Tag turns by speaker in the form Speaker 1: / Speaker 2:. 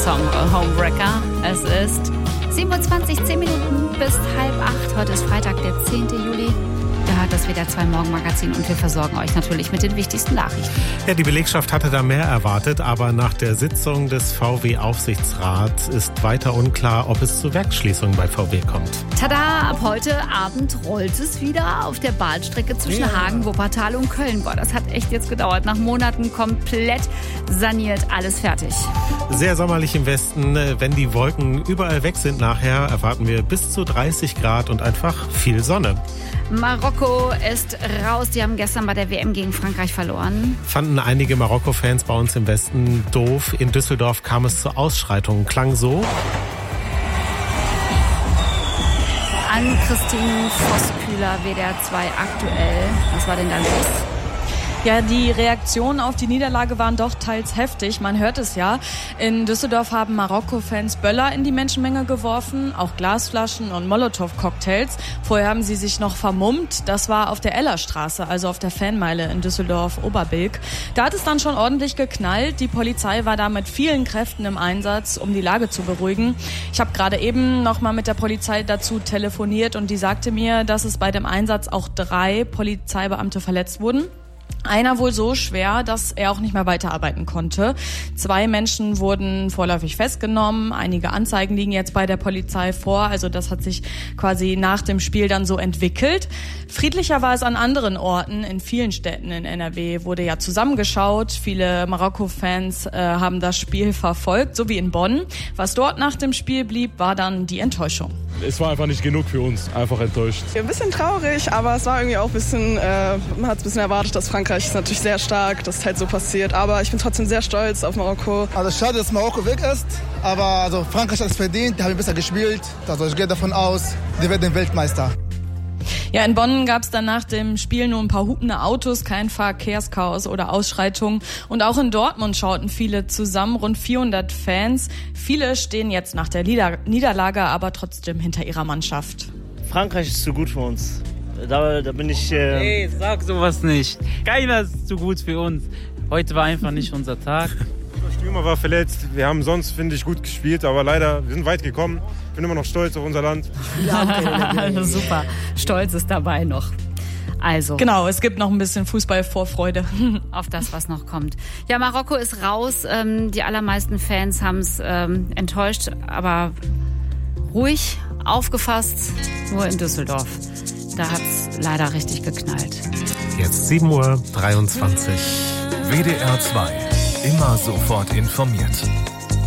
Speaker 1: Song Homewrecker. Es ist 7:20 Uhr, 10 Minuten bis 7:30. Heute ist Freitag, der 10. Juli. Ihr hört das WDR 2 Morgenmagazin und wir versorgen euch natürlich mit den wichtigsten Nachrichten.
Speaker 2: Ja, die Belegschaft hatte da mehr erwartet, aber nach der Sitzung des VW-Aufsichtsrats ist weiter unklar, ob es zu Werksschließungen bei VW kommt.
Speaker 1: Tada, ab heute Abend rollt es wieder auf der Bahnstrecke zwischen Hagen, Wuppertal und Köln. Boah, das hat echt jetzt gedauert. Nach Monaten komplett saniert, alles fertig.
Speaker 2: Sehr sommerlich im Westen. Wenn die Wolken überall weg sind nachher, erwarten wir bis zu 30 Grad und einfach viel Sonne.
Speaker 1: Marokko ist raus. Die haben gestern bei der WM gegen Frankreich verloren.
Speaker 2: Fanden einige Marokko-Fans bei uns im Westen doof. In Düsseldorf kam es zu Ausschreitungen. Klang so.
Speaker 1: An Christine Vosskühler, WDR 2 aktuell. Was war denn da los?
Speaker 3: Ja, die Reaktionen auf die Niederlage waren doch teils heftig. Man hört es ja. In Düsseldorf haben Marokko-Fans Böller in die Menschenmenge geworfen, auch Glasflaschen und Molotow-Cocktails. Vorher haben sie sich noch vermummt. Das war auf der Ellerstraße, also auf der Fanmeile in Düsseldorf-Oberbilk. Da hat es dann schon ordentlich geknallt. Die Polizei war da mit vielen Kräften im Einsatz, um die Lage zu beruhigen. Ich habe gerade eben noch mal mit der Polizei dazu telefoniert und die sagte mir, dass es bei dem Einsatz auch 3 Polizeibeamte verletzt wurden. Einer wohl so schwer, dass er auch nicht mehr weiterarbeiten konnte. 2 Menschen wurden vorläufig festgenommen. Einige Anzeigen liegen jetzt bei der Polizei vor. Also das hat sich quasi nach dem Spiel dann so entwickelt. Friedlicher war es an anderen Orten. In vielen Städten in NRW wurde ja zusammengeschaut. Viele Marokko-Fans haben das Spiel verfolgt, so wie in Bonn. Was dort nach dem Spiel blieb, war dann die Enttäuschung.
Speaker 4: Es war einfach nicht genug für uns, einfach enttäuscht.
Speaker 5: Ein bisschen traurig, aber es war irgendwie auch ein bisschen, man hat es ein bisschen erwartet, dass Frankreich ist natürlich sehr stark, das ist halt so passiert, aber ich bin trotzdem sehr stolz auf Marokko.
Speaker 6: Also schade, dass Marokko weg ist, aber also Frankreich hat es verdient, die haben besser gespielt, also ich gehe davon aus, die werden Weltmeister.
Speaker 3: Ja, in Bonn gab es dann nach dem Spiel nur ein paar hupende Autos, kein Verkehrschaos oder Ausschreitungen. Und auch in Dortmund schauten viele zusammen, rund 400 Fans. Viele stehen jetzt nach der Niederlage aber trotzdem hinter ihrer Mannschaft.
Speaker 7: Frankreich ist zu gut für uns. Da bin ich...
Speaker 8: Hey, sag sowas nicht. Keiner ist zu gut für uns. Heute war einfach nicht unser Tag.
Speaker 4: Der Stürmer war verletzt. Wir haben sonst, finde ich, gut gespielt, aber leider, wir sind weit gekommen. Ich bin immer noch stolz auf unser Land.
Speaker 1: Super, Stolz ist dabei noch. Also.
Speaker 3: Genau, es gibt noch ein bisschen Fußballvorfreude.
Speaker 1: Auf das, was noch kommt. Ja, Marokko ist raus. Die allermeisten Fans haben es enttäuscht, aber ruhig, aufgefasst, nur in Düsseldorf. Da hat es leider richtig geknallt.
Speaker 2: Jetzt 7:23 Uhr.
Speaker 9: WDR 2. Immer sofort informiert.